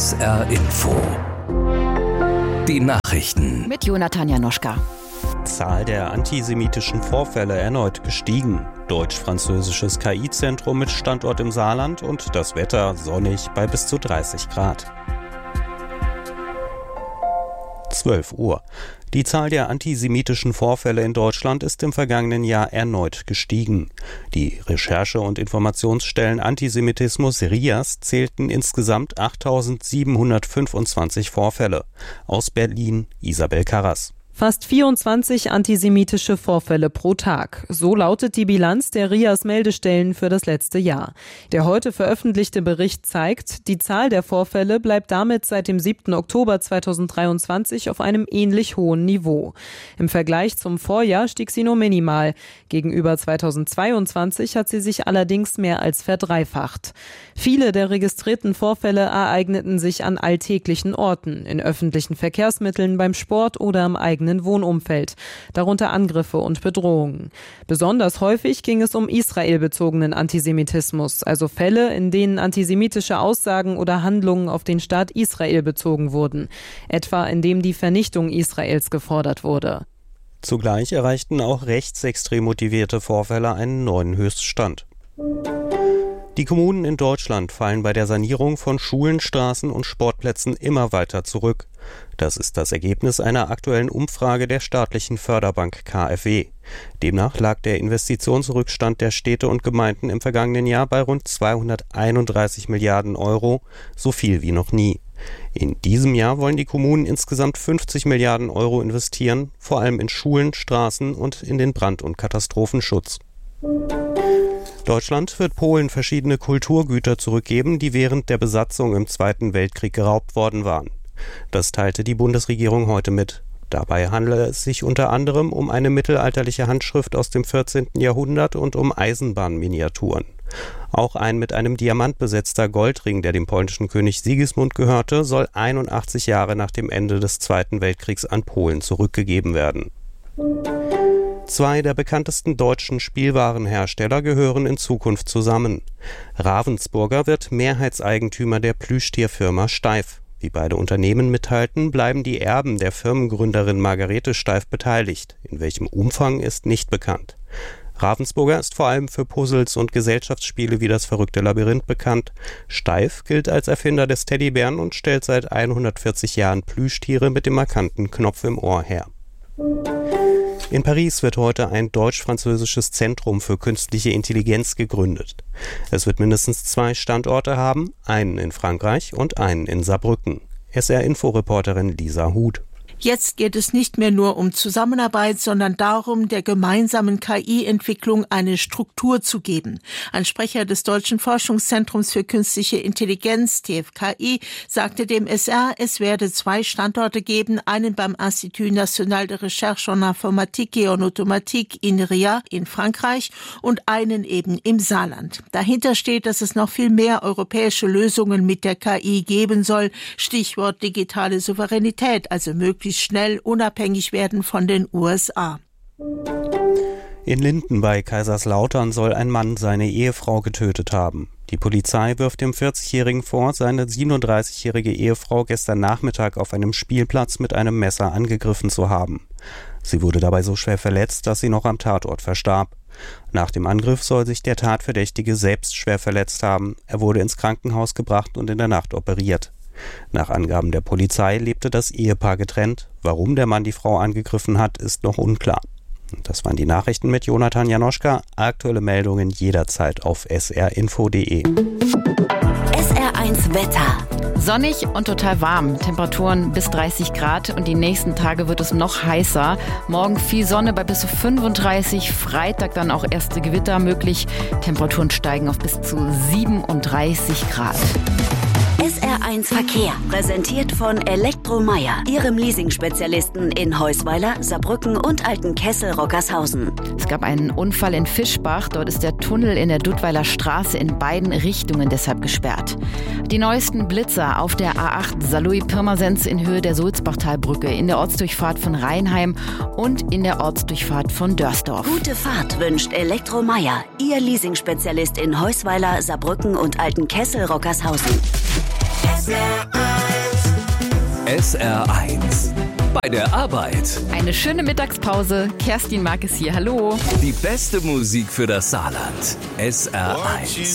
SR Info. Die Nachrichten. Mit Jonathan Janoschka. Zahl der antisemitischen Vorfälle erneut gestiegen. Deutsch-französisches KI-Zentrum mit Standort im Saarland und das Wetter sonnig bei bis zu 30 Grad. 12 Uhr. Die Zahl der antisemitischen Vorfälle in Deutschland ist im vergangenen Jahr erneut gestiegen. Die Recherche- und Informationsstellen Antisemitismus RIAS zählten insgesamt 8.725 Vorfälle. Aus Berlin Isabel Karras. Fast 24 antisemitische Vorfälle pro Tag. So lautet die Bilanz der RIAS-Meldestellen für das letzte Jahr. Der heute veröffentlichte Bericht zeigt, die Zahl der Vorfälle bleibt damit seit dem 7. Oktober 2023 auf einem ähnlich hohen Niveau. Im Vergleich zum Vorjahr stieg sie nur minimal. Gegenüber 2022 hat sie sich allerdings mehr als verdreifacht. Viele der registrierten Vorfälle ereigneten sich an alltäglichen Orten, in öffentlichen Verkehrsmitteln, beim Sport oder im eigenen Wohnumfeld, darunter Angriffe und Bedrohungen. Besonders häufig ging es um israelbezogenen Antisemitismus, also Fälle, in denen antisemitische Aussagen oder Handlungen auf den Staat Israel bezogen wurden, etwa indem die Vernichtung Israels gefordert wurde. Zugleich erreichten auch rechtsextrem motivierte Vorfälle einen neuen Höchststand. Die Kommunen in Deutschland fallen bei der Sanierung von Schulen, Straßen und Sportplätzen immer weiter zurück. Das ist das Ergebnis einer aktuellen Umfrage der staatlichen Förderbank KfW. Demnach lag der Investitionsrückstand der Städte und Gemeinden im vergangenen Jahr bei rund 231 Milliarden Euro, so viel wie noch nie. In diesem Jahr wollen die Kommunen insgesamt 50 Milliarden Euro investieren, vor allem in Schulen, Straßen und in den Brand- und Katastrophenschutz. Deutschland wird Polen verschiedene Kulturgüter zurückgeben, die während der Besatzung im Zweiten Weltkrieg geraubt worden waren. Das teilte die Bundesregierung heute mit. Dabei handele es sich unter anderem um eine mittelalterliche Handschrift aus dem 14. Jahrhundert und um Eisenbahnminiaturen. Auch ein mit einem Diamant besetzter Goldring, der dem polnischen König Sigismund gehörte, soll 81 Jahre nach dem Ende des Zweiten Weltkriegs an Polen zurückgegeben werden. Zwei der bekanntesten deutschen Spielwarenhersteller gehören in Zukunft zusammen. Ravensburger wird Mehrheitseigentümer der Plüschtierfirma Steiff. Wie beide Unternehmen mitteilten, bleiben die Erben der Firmengründerin Margarete Steiff beteiligt. In welchem Umfang ist nicht bekannt. Ravensburger ist vor allem für Puzzles und Gesellschaftsspiele wie das verrückte Labyrinth bekannt. Steiff gilt als Erfinder des Teddybären und stellt seit 140 Jahren Plüschtiere mit dem markanten Knopf im Ohr her. In Paris wird heute ein deutsch-französisches Zentrum für künstliche Intelligenz gegründet. Es wird mindestens 2 Standorte haben, einen in Frankreich und einen in Saarbrücken. SR-Info-Reporterin Lisa Huth. Jetzt geht es nicht mehr nur um Zusammenarbeit, sondern darum, der gemeinsamen KI-Entwicklung eine Struktur zu geben. Ein Sprecher des Deutschen Forschungszentrums für künstliche Intelligenz, TFKI, sagte dem SR, es werde 2 Standorte geben, einen beim Institut National de Recherche en Informatique et en Automatique INRIA in Frankreich und einen eben im Saarland. Dahinter steht, dass es noch viel mehr europäische Lösungen mit der KI geben soll. Stichwort digitale Souveränität, also möglichst schnell unabhängig werden von den USA. In Linden bei Kaiserslautern soll ein Mann seine Ehefrau getötet haben. Die Polizei wirft dem 40-Jährigen vor, seine 37-jährige Ehefrau gestern Nachmittag auf einem Spielplatz mit einem Messer angegriffen zu haben. Sie wurde dabei so schwer verletzt, dass sie noch am Tatort verstarb. Nach dem Angriff soll sich der Tatverdächtige selbst schwer verletzt haben. Er wurde ins Krankenhaus gebracht und in der Nacht operiert. Nach Angaben der Polizei lebte das Ehepaar getrennt. Warum der Mann die Frau angegriffen hat, ist noch unklar. Das waren die Nachrichten mit Jonathan Janoschka. Aktuelle Meldungen jederzeit auf srinfo.de. SR1 Wetter. Sonnig und total warm. Temperaturen bis 30 Grad und die nächsten Tage wird es noch heißer. Morgen viel Sonne bei bis zu 35, Freitag dann auch erste Gewitter möglich. Temperaturen steigen auf bis zu 37 Grad. SR1 Verkehr, präsentiert von Elektromeier, Ihrem Leasing-Spezialisten in Heusweiler, Saarbrücken und Altenkessel-Rockershausen. Es gab einen Unfall in Fischbach. Dort ist der Tunnel in der Duttweiler Straße in beiden Richtungen deshalb gesperrt. Die neuesten Blitzer auf der A8 Saarlouis-Pirmasens in Höhe der Sulzbachtalbrücke, in der Ortsdurchfahrt von Rheinheim und in der Ortsdurchfahrt von Dörsdorf. Gute Fahrt wünscht Elektromeier, Ihr Leasing-Spezialist in Heusweiler, Saarbrücken und Altenkessel-Rockershausen. SR1. Bei der Arbeit. Eine schöne Mittagspause. Kerstin Mark ist hier. Hallo. Die beste Musik für das Saarland. SR1.